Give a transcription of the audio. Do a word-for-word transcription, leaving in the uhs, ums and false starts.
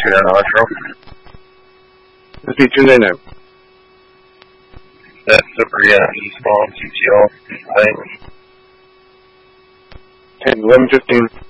here in Ostro. Repeat your name. That's super, yeah, East Long C T O. Thanks. ten eleven fifteen.